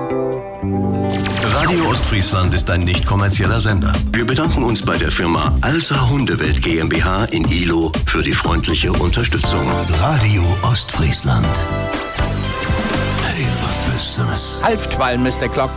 Radio Ostfriesland ist ein nicht kommerzieller Sender. Wir bedanken uns bei der Firma Alsa Hundewelt GmbH in Ihlow für die freundliche Unterstützung. Radio Ostfriesland. Hey, was bist du das? Halft, weil Mr. Clock.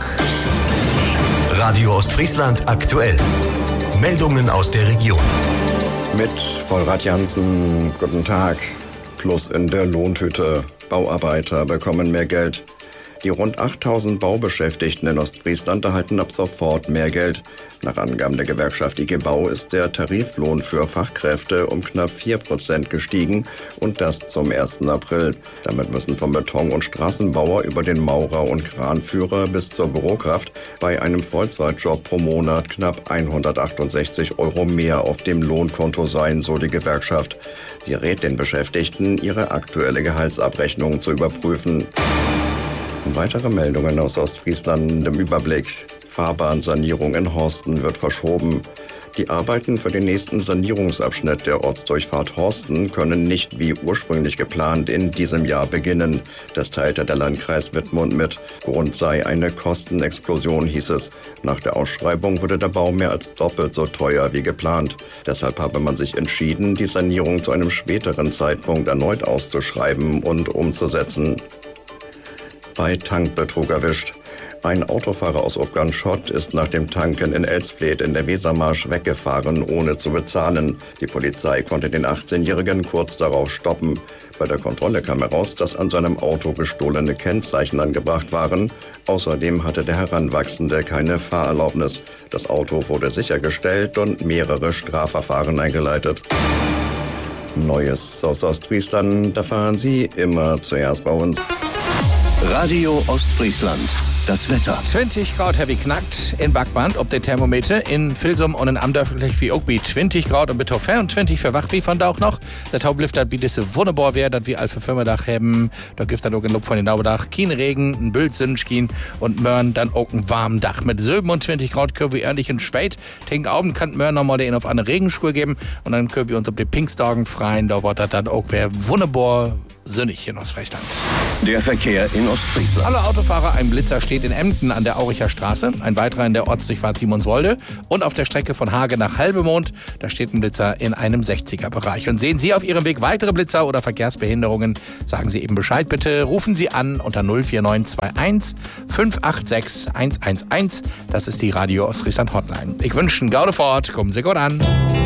Radio Ostfriesland aktuell. Meldungen aus der Region. Mit Vollrad Jansen, guten Tag. Plus in der Lohntüte. Bauarbeiter bekommen mehr Geld. Die rund 8000 Baubeschäftigten in Ostfriesland erhalten ab sofort mehr Geld. Nach Angaben der Gewerkschaft IG Bau ist der Tariflohn für Fachkräfte um knapp 4% gestiegen und das zum 1. April. Damit müssen vom Beton- und Straßenbauer über den Maurer und Kranführer bis zur Bürokraft bei einem Vollzeitjob pro Monat knapp 168 € mehr auf dem Lohnkonto sein, so die Gewerkschaft. Sie rät den Beschäftigten, ihre aktuelle Gehaltsabrechnung zu überprüfen. Weitere Meldungen aus Ostfriesland im Überblick. Fahrbahnsanierung in Horsten wird verschoben. Die Arbeiten für den nächsten Sanierungsabschnitt der Ortsdurchfahrt Horsten können nicht wie ursprünglich geplant in diesem Jahr beginnen. Das teilte der Landkreis Wittmund mit. Grund sei eine Kostenexplosion, hieß es. Nach der Ausschreibung wurde der Bau mehr als doppelt so teuer wie geplant. Deshalb habe man sich entschieden, die Sanierung zu einem späteren Zeitpunkt erneut auszuschreiben und umzusetzen. Bei Tankbetrug erwischt. Ein Autofahrer aus Obganschott ist nach dem Tanken in Elsfleth in der Wesermarsch weggefahren, ohne zu bezahlen. Die Polizei konnte den 18-Jährigen kurz darauf stoppen. Bei der Kontrolle kam heraus, dass an seinem Auto gestohlene Kennzeichen angebracht waren. Außerdem hatte der Heranwachsende keine Fahrerlaubnis. Das Auto wurde sichergestellt und mehrere Strafverfahren eingeleitet. Neues aus Ostfriesland, da fahren Sie immer zuerst bei uns. Radio Ostfriesland. Das Wetter. 20 Grad heavy knackt in Backband ob der Thermometer in Vilsum und in Amdörflich wie auch wie 20 Grad und bitte 24 für wach wie von da auch noch. Der Taublifter bietet es wunderbar wer, dass wir all für Firmedach haben. Da gibt es dann auch ein Lob von den Naubedach. Kein Regen, ein Bild Sonnenschein und Mörn dann auch ein warmen Dach. Mit 27 Grad können wir ordentlich in Schweit. Tegen Abend kann Mörn nochmal den auf eine Regenspur geben und dann können wir uns auf die Pinkstagen freien. Da wird das dann auch wer wunderbar sinnig in Ostfriesland. Der Verkehr in Ostfriesland. Alle Autofahrer, ein Blitzer steht in Emden an der Auricher Straße, ein weiterer in der Ortsdurchfahrt Simonswolde und auf der Strecke von Hage nach Halbemond, da steht ein Blitzer in einem 60er-Bereich. Und sehen Sie auf Ihrem Weg weitere Blitzer oder Verkehrsbehinderungen, sagen Sie eben Bescheid bitte, rufen Sie an unter 04921 586 111. Das ist die Radio Ostfriesland Hotline. Ich wünsche Ihnen Gaude fort, kommen Sie gut an.